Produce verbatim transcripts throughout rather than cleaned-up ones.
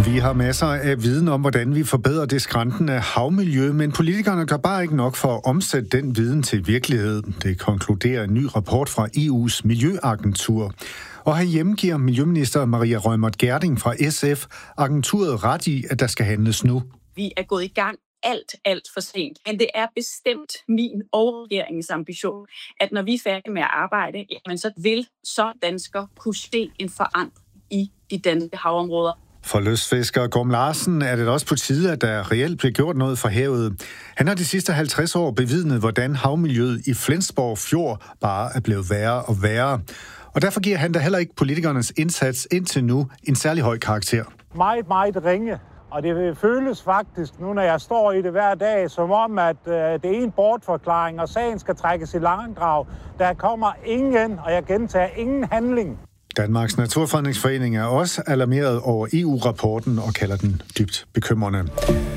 Vi har masser af viden om, hvordan vi forbedrer det skrantende havmiljø, men politikerne gør bare ikke nok for at omsætte den viden til virkelighed. Det konkluderer en ny rapport fra E U's Miljøagentur. Og herhjemme giver Miljøminister Maria Reumert Gjerding fra S F agenturet ret i, at der skal handles nu. Vi er gået i gang alt, alt for sent. Men det er bestemt min og regeringens ambition, at når vi er færdige med at arbejde, jamen så vil så danskere kunne se en forandring i de danske havområder. For lystfisker Gorm Larsen er det også på tide, at der reelt bliver gjort noget for havet. Han har de sidste halvtreds år bevidnet, hvordan havmiljøet i Flensborg Fjord bare er blevet værre og værre. Og derfor giver han da heller ikke politikernes indsats indtil nu en særlig høj karakter. Meget, meget ringe. Og det føles faktisk nu, når jeg står i det hver dag, som om, at øh, det er en bortforklaring, og sagen skal trækkes i langdrag. Der kommer ingen, og jeg gentager, ingen handling. Danmarks Naturfredningsforening er også alarmeret over E U-rapporten og kalder den dybt bekymrende.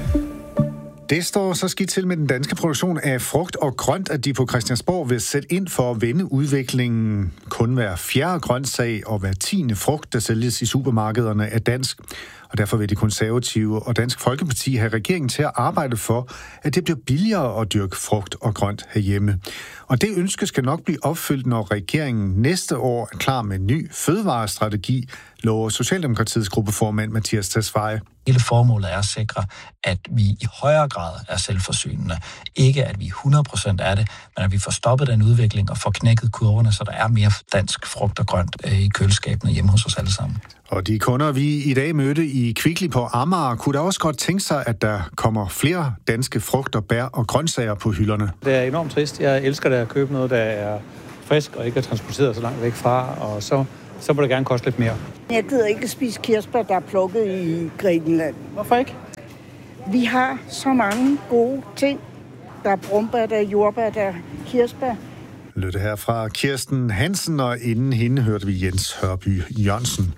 Det står så skidt til med den danske produktion af frugt og grønt, at de på Christiansborg vil sætte ind for at vende udviklingen. Kun hver fjerde grøntsag og hver tiende frugt, der sælges i supermarkederne, er dansk. Og derfor vil de konservative og Dansk Folkeparti have regeringen til at arbejde for, at det bliver billigere at dyrke frugt og grønt herhjemme. Og det ønske skal nok blive opfyldt, når regeringen næste år er klar med en ny fødevarestrategi, lover Socialdemokratiets gruppeformand Mathias Tesfaye. Hele formålet er at sikre, at vi i højere grad er selvforsynende. Ikke at vi hundrede procent er det, men at vi får stoppet den udvikling og får knækket kurverne, så der er mere dansk frugt og grønt i køleskabene hjemme hos os alle sammen. Og de kunder, vi i dag mødte i Kvickly på Amager, kunne da også godt tænke sig, at der kommer flere danske frugter, bær og grøntsager på hylderne. Det er enormt trist. Jeg elsker det at købe noget, der er frisk og ikke er transporteret så langt væk fra, og så, så må det gerne koste lidt mere. Jeg gider ikke spise kirsebær, der er plukket i Grækenland. Hvorfor ikke? Vi har så mange gode ting. Der er brumbær, der er jordbær, der er kirsebær. Lytte her fra Kirsten Hansen, og inden hende hørte vi Jens Hørby Jørgensen.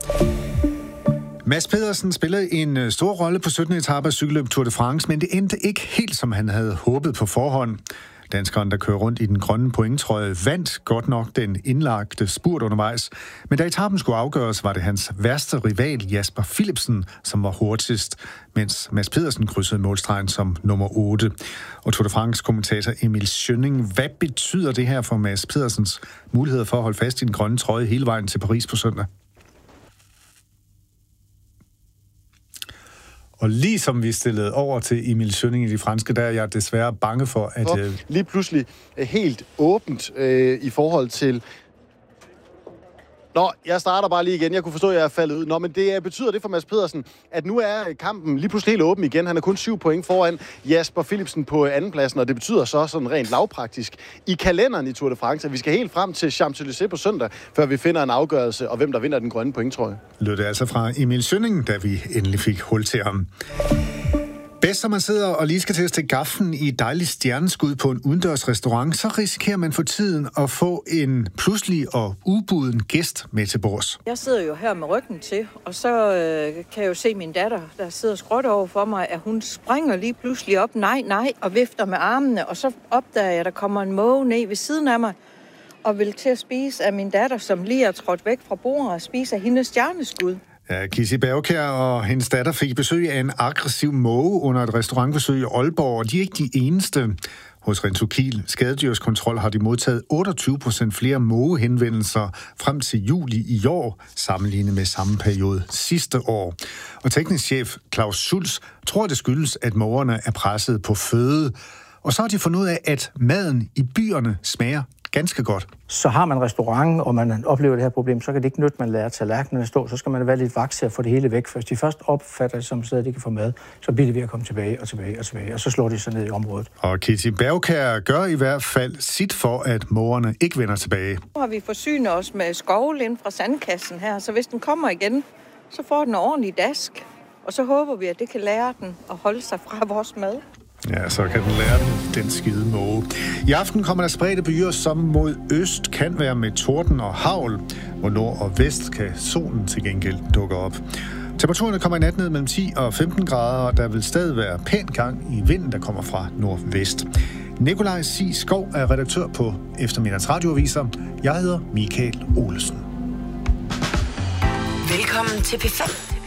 Mads Pedersen spillede en stor rolle på syttende etape af cykelløb Tour de France, men det endte ikke helt, som han havde håbet på forhånd. Danskeren, der kører rundt i den grønne pointtrøje, vandt godt nok den indlagte spurt undervejs. Men da etappen skulle afgøres, var det hans værste rival Jasper Philipsen, som var hurtigst, mens Mads Pedersen krydsede målstregen som nummer otte. Og Tour de France-kommentator Emil Schønning, hvad betyder det her for Mads Pedersens muligheder for at holde fast i den grønne trøje hele vejen til Paris på søndag? Og lige som vi stillede over til Emil Schønning i de franske, der er jeg desværre bange for, at... Og lige pludselig helt åbent øh, i forhold til... Nå, jeg starter bare lige igen. Jeg kunne forstå, at jeg er faldet ud. Nå, men det betyder det for Mads Pedersen, at nu er kampen lige pludselig helt åben igen. Han er kun syv point foran Jasper Philipsen på andenpladsen, og det betyder så sådan rent lavpraktisk i kalenderen i Tour de France, at vi skal helt frem til Champs-Élysées på søndag, før vi finder en afgørelse, og hvem der vinder den grønne pointtrøje. Lød det altså fra Emil Schønning, da vi endelig fik hul til ham. Bedst, når man sidder og lige skal til at stikke gaflen i et dejligt stjerneskud på en udendørs restaurant, så risikerer man for tiden at få en pludselig og ubuden gæst med til bords. Jeg sidder jo her med ryggen til, og så øh, kan jeg jo se min datter, der sidder skråt over for mig, at hun springer lige pludselig op, nej, nej, og vifter med armene, og så opdager jeg, at der kommer en måge ned ved siden af mig, og vil til at spise af min datter, som lige er trådt væk fra bordet, og spise af hendes stjerneskud. Ja, Kissy Bergkjær og hendes datter fik besøg af en aggressiv måge under et restaurantbesøg i Aalborg, og de er ikke de eneste. Hos Rentokil Skadedyrskontrol har de modtaget otteogtyve procent flere mågehenvendelser frem til juli i år, sammenlignet med samme periode sidste år. Og teknisk chef Claus Schulz tror, det skyldes, at mågerne er presset på føde. Og så har de fundet ud af, at maden i byerne smager ganske godt. Så har man en restaurant, og man oplever det her problem, så kan det ikke nytte, man lader tallerkenerne stå. Så skal man være lidt vaks til at få det hele væk. For hvis de først opfatter det som sted, de kan få mad, så bliver det ved at komme tilbage og tilbage og tilbage. Og så slår de sig ned i området. Og Kissy Bergkjær gør i hvert fald sit for, at mågerne ikke vender tilbage. Nu har vi forsynet os med skovl ind fra sandkassen her, så hvis den kommer igen, så får den en ordentlig dask. Og så håber vi, at det kan lære den at holde sig fra vores mad. Ja, så kan den lære den, den skide måge. I aften kommer der spredte byer, som mod øst kan være med torden og hagl, hvor nord og vest kan solen til gengæld dukke op. Temperaturerne kommer i nat ned mellem ti og femten grader, og der vil stadig være pæn gang i vinden, der kommer fra nordvest. Nikolaj Sig Skov er redaktør på Eftermiddags Radioaviser. Jeg hedder Michael Olesen. Velkommen til P fem.